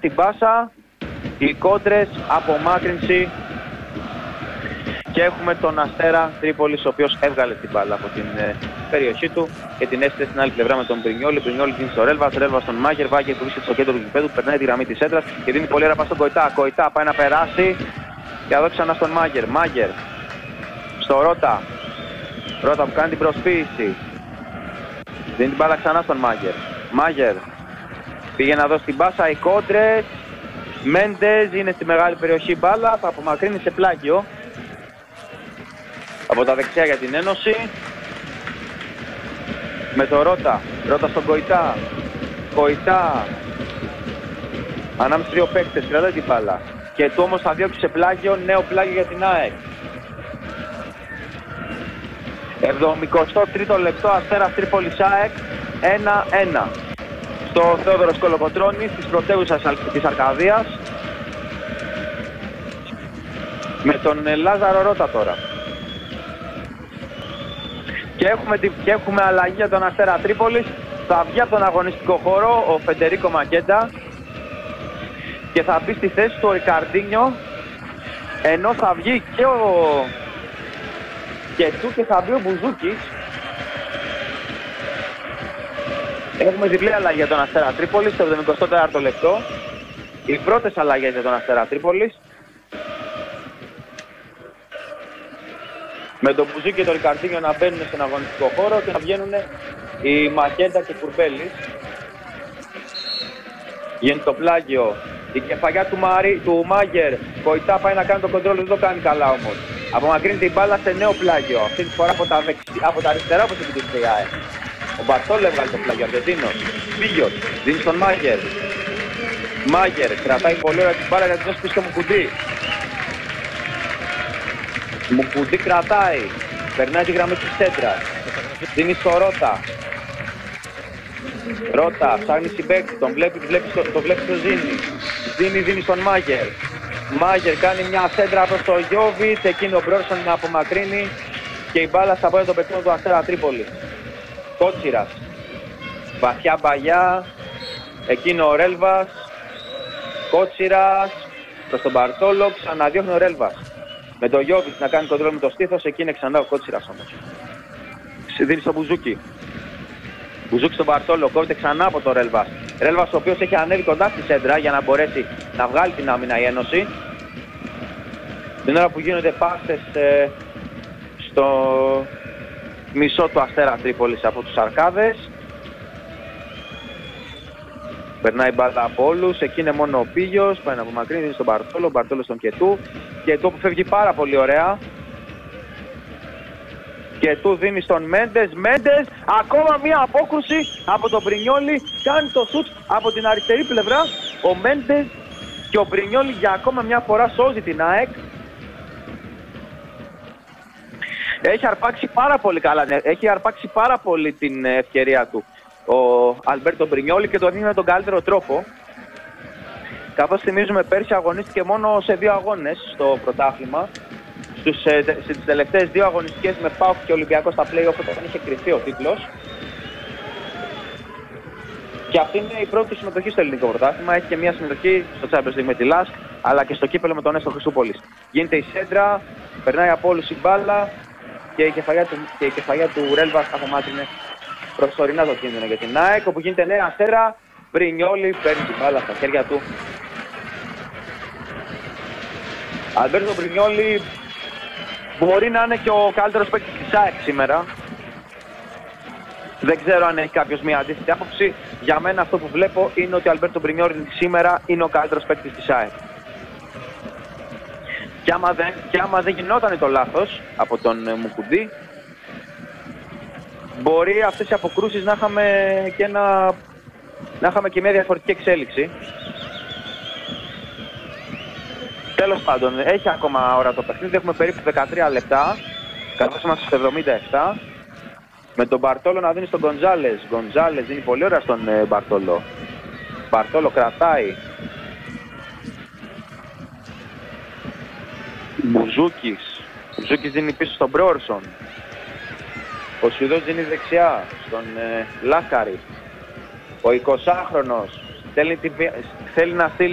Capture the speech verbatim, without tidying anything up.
στην πάσα, οι κόντρες, απομάκρυνση και έχουμε τον Αστέρα Τρίπολης, ο οποίος έβγαλε την μπάλα από την ε, περιοχή του και την έστειλε στην άλλη πλευρά με τον Μπρινιόλι. Μπρινιόλι δίνει στο Ρέλβας, Ρέλβας στον Μάγερ, Μάγερ που βρίσκεται στο κέντρο του γηπέδου, περνάει τη γραμμή της έντρας και δίνει πολύ ωραία πάση στον Κοϊτά. Κοϊτά πάει να περάσει και εδώ ξανά στον Μάγερ. Μάγερ στο Ρώτα. Ρώτα που κάνει την προσποίηση. Δίνει την μπάλα ξανά στον Μάγερ. Μάγερ πήγε να δώσει την πάσα, οι κόντρες. Μέντες είναι στη μεγάλη περιοχή μπάλα, θα απομακρύνει σε πλάγιο από τα δεξιά για την Ένωση. Με το Ρώτα. Ρώτα στον Κοϊτά. Κοϊτά. Ανάμεσα δύο παίκτες, κρατάει την μπάλα. Και του όμως θα διώξει σε πλάγιο, νέο πλάγιο για την ΑΕΚ. εβδομηκοστό τρίτο λεπτό, Αστέρας Τρίπολης ΑΕΚ ένα ένα. Στο Θεόδωρος Κολοκοτρώνης της πρωτεύουσας της Αρκαδίας. Με τον Λάζαρο Ρώτα τώρα. Και έχουμε, και έχουμε αλλαγή για τον Αστέρα Τρίπολης. Θα βγει από τον αγωνιστικό χώρο ο Φεντερίκο Μακέντα και θα μπει στη θέση του ο Ρικαρντίνιο, ενώ θα βγει και ο και του και θα μπει ο Μπουζούκης. Έχουμε διπλή αλλαγή για τον Αστέρα Τρίπολης στο εβδομηκοστό τέταρτο λεπτό. Οι πρώτες αλλαγές για τον Αστέρα Τρίπολης. Με τον Μπουζούκη και τον Ρικαρντίνιο να μπαίνουν στον αγωνιστικό χώρο και να βγαίνουν οι Μακέντα και Κουρμπέλης. Γίνεται το πλάγιο. Η κεφαλιά του, Μαρί, του Μάγερ. Κοϊτά πάει να κάνει το κοντρόλ, δεν το κάνει καλά όμως. Απομακρύνει την μπάλα σε νέο πλάγιο. Αυτή τη φορά από τα, δεξι... από τα αριστερά όπως επιτυχθεί η ΑΕΚ. Ο Μπαρτόλο έβγαλε το πλάγιο. Αργεντίνος. Πίγιος. Δίνει στον Μάγερ. Μάγερ κρατάει πολύ ωραία την μπάλα για την δώσει πίσω στο Μουκουντή. Μουκουντή κρατάει. Περνάει τη γραμμή της σέντρας. Δίνει στο Ρώτα. Ρώτα, ψάχνει συμπαίκτη, τον βλέπει, βλέπει, το βλέπει στο Ζήνη. Ζήνη δίνει στον Μάγερ. Μάγερ κάνει μια σέντρα προς το Γιώβιτ, εκείνο ο Μπρόρσον να απομακρύνει και η μπάλα στα πόδια των παικτών του Αστέρα Τρίπολη. Κότσιρας. Βαθιά μπαγιά, εκείνο ο Ρέλβας. Κότσιρας προς τον Μπαρτόλο, ξαναδιώχνει ο Ρέλβας. Με τον Γιώβιτ να κάνει κοντρόλ με το στήθος, εκεί είναι ξανά ο Κότσιρας όμως. Δίνει στον Μπουζούκι. Μπουζούκι στον Μπαρτόλο, κόβεται ξανά από τον Ρέλβας. Ρέλβας ο οποίος έχει ανέβει κοντά στη σέντρα για να μπορέσει να βγάλει την άμυνα η Ένωση. Την ώρα που γίνονται πάσες ε, στο μισό του Αστέρα Τρίπολης από τους Αρκάδες. Περνάει μπάλα από όλους, εκεί είναι μόνο ο Πίγιος, πάει να απομακρύνει, δίνει στον Μπαρτόλο, Μπαρτόλο στον Κετού. Κετού που φεύγει πάρα πολύ ωραία. Και του δίνει στον Μέντες, Μέντες, ακόμα μία απόκρουση από τον Μπρινιόλι, κάνει το σουτ από την αριστερή πλευρά, ο Μέντες και ο Μπρινιόλι για ακόμα μια φορά σώζει την ΑΕΚ. Έχει αρπάξει πάρα πολύ καλά, έχει αρπάξει πάρα πολύ την ευκαιρία του ο Αλμπέρτο Μπρινιόλι και το δίνει με τον καλύτερο τρόπο. Καθώς θυμίζουμε πέρσι αγωνίστηκε μόνο σε δύο αγώνες στο πρωτάθλημα. Στις τελευταίες δύο αγωνιστικές με ΠΑΟΚ και Ολυμπιακό στα play-off όταν είχε κρυφτεί ο τίτλος. Και αυτή είναι η πρώτη συμμετοχή στο ελληνικό πρωτάθλημα. Έχει και μια συμμετοχή στο Champions League με τη Λάσκ, αλλά και στο κύπελλο με τον Έστω Χριστούπολης. Γίνεται η σέντρα, περνάει από όλους η μπάλα και η κεφαλιά του, και η κεφαλιά του Ρέλβας απομάκρυνε προσωρινά το κίνδυνο για την ΑΕΚ, όπου γίνεται νέα Αστέρα. Μπρινιόλι παίρνει την μπάλα στα χέρια του. Αλμπέρτο Μπρινιόλι μπορεί να είναι και ο καλύτερος παίκτης της ΑΕΚ σήμερα. Δεν ξέρω αν έχει κάποιος μια αντίθετη άποψη. Για μένα αυτό που βλέπω είναι ότι ο Αλμπέρτο Μπρινιόλι σήμερα είναι ο καλύτερος παίκτης της ΑΕΚ. Και άμα δεν, και άμα δεν γινόταν το λάθος από τον Μουκουντή, μπορεί αυτές οι αποκρούσεις να είχαμε και, ένα, να είχαμε και μια διαφορετική εξέλιξη. Τέλος πάντων, έχει ακόμα ώρα το παιχνίδι, έχουμε περίπου δεκατρία λεπτά, καθώς είμαστε στο εβδομήντα επτά. Με τον Μπαρτόλο να δίνει στον Γκοντζάλες. Γκοντζάλες δίνει πολύ ωραία στον ε, Μπαρτόλο. Μπαρτόλο κρατάει. Μπουζούκης. Μπουζούκης δίνει πίσω στον Μπρόρσον. Ο Σουηδός δίνει δεξιά στον ε, Λάκαρη. Ο εικοσάχρονος θέλει, θέλει να στείλει